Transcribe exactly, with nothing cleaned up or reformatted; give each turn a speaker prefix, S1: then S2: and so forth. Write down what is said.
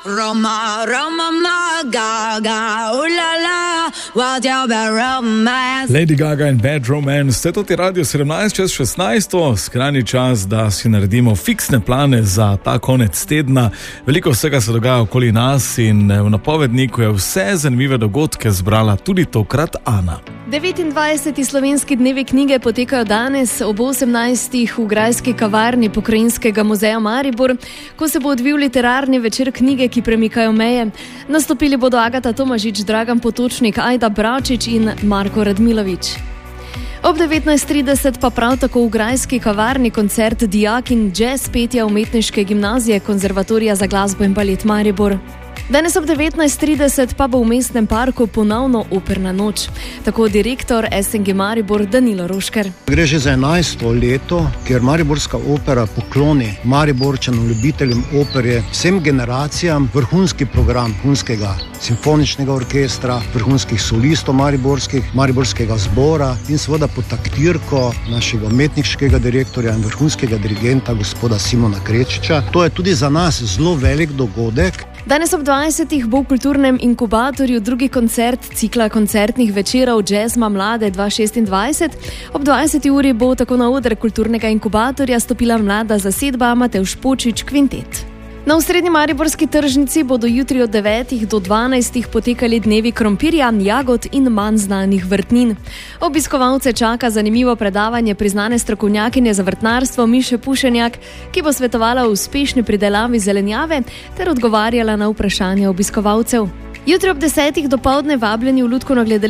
S1: Roma, Roma, ma, Gaga, ulala, what your bad romance.
S2: Lady Gaga in Bad Romance, ste to ti radio sedemnajst čez šestnajst, skrajni čas, da si naredimo fiksne plane za ta konec tedna. Veliko vsega se dogaja okoli nas in v napovedniku je vse zanimive dogodke zbrala tudi tokrat Ana.
S3: devetindvajseti slovenski dnevi knjige potekajo danes ob osemnajstih v grajski kavarni Pokrajinskega muzeja Maribor, ko se bo odvil literarni večer knjige, ki premikajo meje. Nastopili bodo Agata Tomažič, Dragan Potočnik, Ajda Bračič in Marko Radmilovič. Ob devetnajst trideset pa prav tako v grajski kavarni koncert Dijak in jazz petja Umetniške gimnazije Konzervatorija za glasbo in balet Maribor. Danes ob devetnajst trideset pa bo v mestnem parku ponovno operna noč. Tako direktor S N G Maribor Danilo Rošker.
S4: Gre že za enajsto leto, kjer Mariborska opera pokloni Mariborčanom, ljubiteljem opere, vsem generacijam vrhunski program vrhunskega simfoničnega orkestra, vrhunskih solistov mariborskih, mariborskega zbora in seveda pod taktirko našega umetniškega direktorja in vrhunskega dirigenta gospoda Simona Krečiča. To je tudi za nas zelo velik dogodek.
S3: Danes ob dvajsetih bo v kulturnem inkubatorju drugi koncert cikla koncertnih večerov Jazzma Mlade dva tisoč šestindvajset. Ob dvajseti uri bo tako na oder kulturnega inkubatorja stopila mlada zasedba Matevž Počíč Kvintet. Na osrednji mariborski tržnici bodo jutri od devetih do dvanajstih potekali dnevi krompirja, jagod in manj znanih vrtnin. Obiskovalce čaka zanimivo predavanje priznane strokovnjakinje za vrtnarstvo Miše Pušenjak, ki bo svetovala o uspešni pridelavi zelenjave ter odgovarjala na vprašanja obiskovalcev. Jutri ob desetih dopoldne vabljeni v Lutkovno gledališče